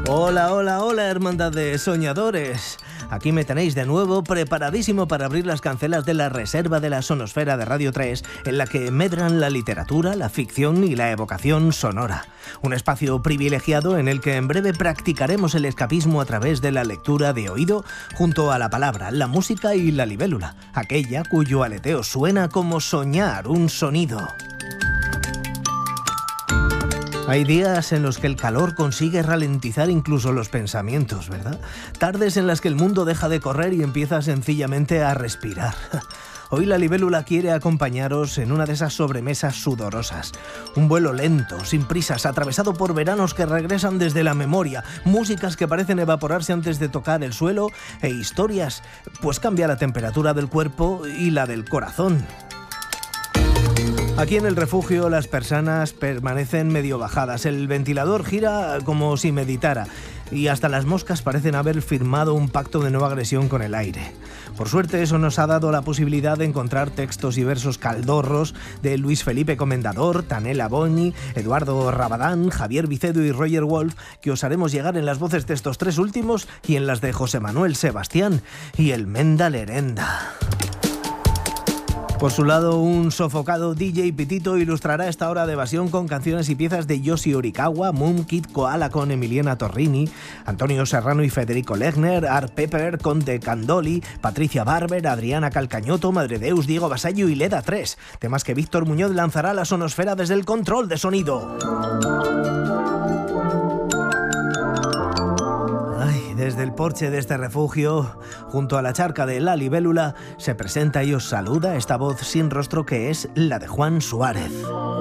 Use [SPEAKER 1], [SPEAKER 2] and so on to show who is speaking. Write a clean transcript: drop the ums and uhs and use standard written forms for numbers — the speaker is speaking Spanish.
[SPEAKER 1] Hola, hola, hola, hermandad de soñadores. Aquí me tenéis de nuevo preparadísimo para abrir las cancelas de la reserva de la sonosfera de Radio 3, en la que medran la literatura, la ficción y la evocación sonora. Un espacio privilegiado en el que en breve practicaremos el escapismo a través de la lectura de oído, junto a la palabra, la música y la libélula, aquella cuyo aleteo suena como soñar un sonido. Hay días en los que el calor consigue ralentizar incluso los pensamientos, ¿verdad? Tardes en las que el mundo deja de correr y empieza sencillamente a respirar. Hoy la libélula quiere acompañaros en una de esas sobremesas sudorosas. Un vuelo lento, sin prisas, atravesado por veranos que regresan desde la memoria, músicas que parecen evaporarse antes de tocar el suelo e historias, pues cambia la temperatura del cuerpo y la del corazón. Aquí en el refugio las persianas permanecen medio bajadas, el ventilador gira como si meditara y hasta las moscas parecen haber firmado un pacto de no agresión con el aire. Por suerte eso nos ha dado la posibilidad de encontrar textos y versos caldorros de Luis Felipe Comendador, Tanela Boni, Eduardo Rabadán, Javier Vicedo y Roger Wolf, que os haremos llegar en las voces de estos tres últimos y en las de José Manuel Sebastián y el Menda Lerenda. Por su lado, un sofocado DJ Pitito ilustrará esta hora de evasión con canciones y piezas de Yoshi Orikawa, Moon Kid Koala con Emiliana Torrini, Antonio Serrano y Federico Legner, Art Pepper con De Candoli, Patricia Barber, Adriana Calcañoto, Madredeus, Diego Basayo y Leda 3. Temas que Víctor Muñoz lanzará a la sonosfera desde el control de sonido. Desde el porche de este refugio, junto a la charca de la libélula, se presenta y os saluda esta voz sin rostro que es la de Juan Suárez.